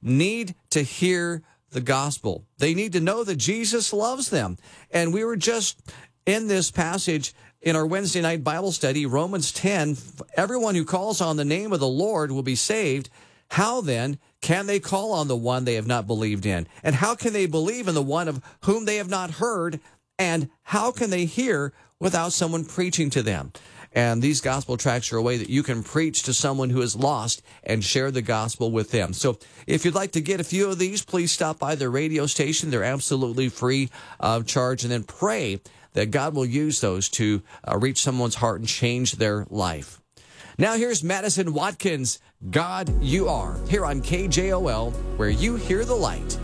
need to hear the gospel. They need to know that Jesus loves them. And we were just in this passage in our Wednesday night Bible study, Romans 10, everyone who calls on the name of the Lord will be saved. How then can they call on the one they have not believed in? And how can they believe in the one of whom they have not heard? And how can they hear without someone preaching to them? And these gospel tracts are a way that you can preach to someone who is lost and share the gospel with them. So if you'd like to get a few of these, please stop by the radio station. They're absolutely free of charge. And then pray that God will use those to reach someone's heart and change their life. Now here's Madison Watkins, God You Are, here on KJOL, where you hear the light.